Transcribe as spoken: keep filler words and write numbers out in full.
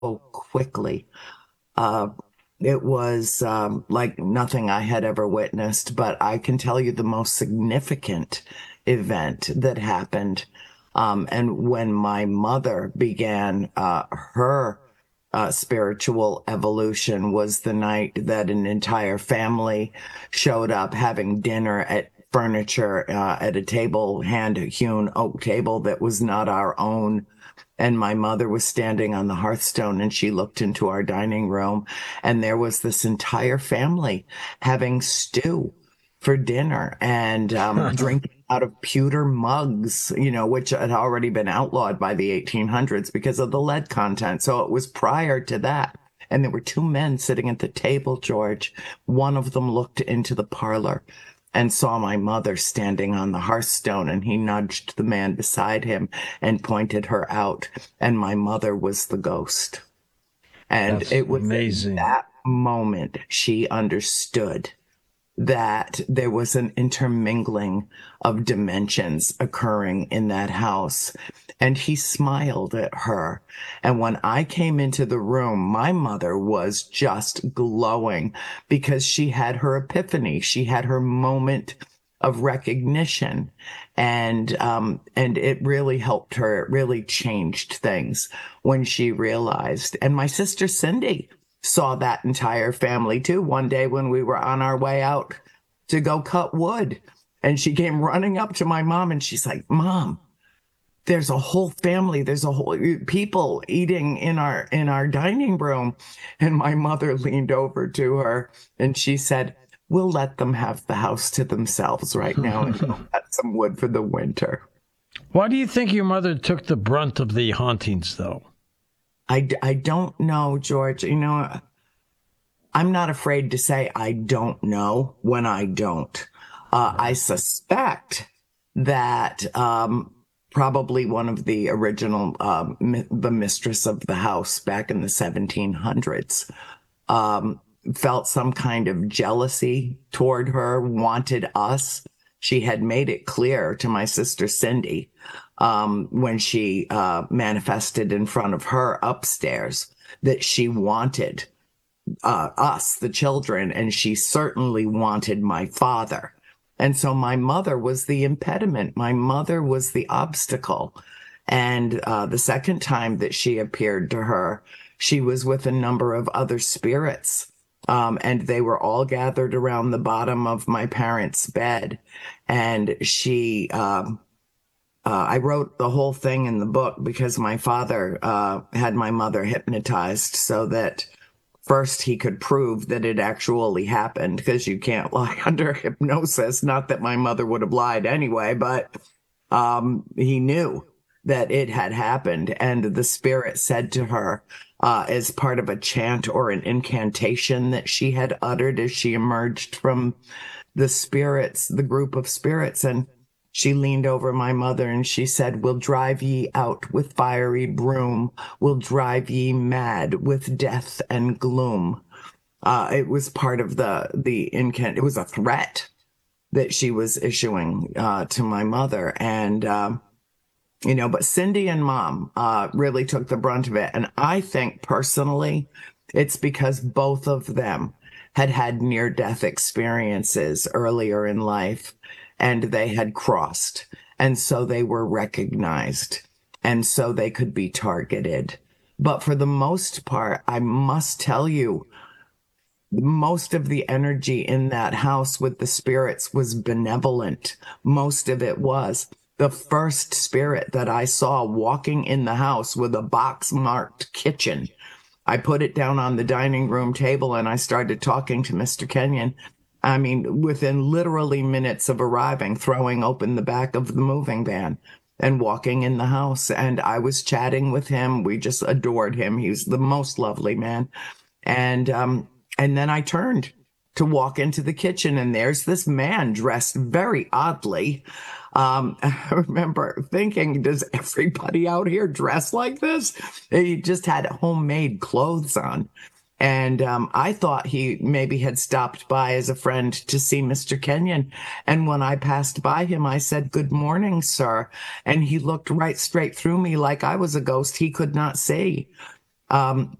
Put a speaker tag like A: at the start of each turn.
A: quickly. Uh, it was um, like nothing I had ever witnessed, but I can tell you the most significant event that happened. Um, and when my mother began uh, her uh, spiritual evolution was the night that an entire family showed up having dinner at furniture uh, at a table, hand hewn oak table that was not our own. And my mother was standing on the hearthstone and she looked into our dining room and there was this entire family having stew for dinner and um, drinking out of pewter mugs, you know, which had already been outlawed by the eighteen hundreds because of the lead content. So it was prior to that. And there were two men sitting at the table, George. One of them looked into the parlor and saw my mother standing on the hearthstone, and he nudged the man beside him and pointed her out. And my mother was the ghost. And
B: That's
A: it was in
B: amazing.
A: that moment she understood that there was an intermingling of dimensions occurring in that house. And he smiled at her. And when I came into the room, my mother was just glowing because she had her epiphany. She had her moment of recognition. And, um, and it really helped her. It really changed things when she realized. And my sister Cindy saw that entire family too one day when we were on our way out to go cut wood. And she came running up to my mom and she's like, Mom, there's a whole family, there's a whole people eating in our in our dining room. And my mother leaned over to her and she said, we'll let them have the house to themselves right now and go cut some wood for the winter.
B: Why do you think your mother took the brunt of the hauntings, though?
A: I, I don't know, George. You know, I'm not afraid to say I don't know when I don't. Uh, I suspect that um, probably one of the original, um, mi- the mistress of the house back in the seventeen hundreds, um, felt some kind of jealousy toward her, wanted us. She had made it clear to my sister Cindy um, when she uh, manifested in front of her upstairs that she wanted uh, us, the children, and she certainly wanted my father. And so my mother was the impediment. My mother was the obstacle. And uh, the second time that she appeared to her, she was with a number of other spirits. Um, and they were all gathered around the bottom of my parents' bed. And she, um, uh, I wrote the whole thing in the book because my father uh, had my mother hypnotized so that first he could prove that it actually happened because you can't lie under hypnosis. Not that my mother would have lied anyway, but um, he knew that it had happened. And the spirit said to her, uh, as part of a chant or an incantation that she had uttered as she emerged from the spirits, the group of spirits. And she leaned over my mother and she said, we'll drive ye out with fiery broom. We'll drive ye mad with death and gloom. Uh, it was part of the, the incant. It was a threat that she was issuing uh, to my mother. And, um, you know, but Cindy and mom uh, really took the brunt of it. And I think personally, it's because both of them had had near death experiences earlier in life and they had crossed. And so they were recognized and so they could be targeted. But for the most part, I must tell you, most of the energy in that house with the spirits was benevolent. Most of it was. The first spirit that I saw walking in the house with a box marked kitchen, I put it down on the dining room table and I started talking to Mister Kenyon. I mean, within literally minutes of arriving, throwing open the back of the moving van and walking in the house. And I was chatting with him. We just adored him. He was the most lovely man. And um, and then I turned to walk into the kitchen, and there's this man dressed very oddly. Um, I remember thinking, does everybody out here dress like this? He just had homemade clothes on. And um, I thought he maybe had stopped by as a friend to see Mister Kenyon. And when I passed by him, I said, good morning, sir. And he looked right straight through me like I was a ghost he could not see. Um,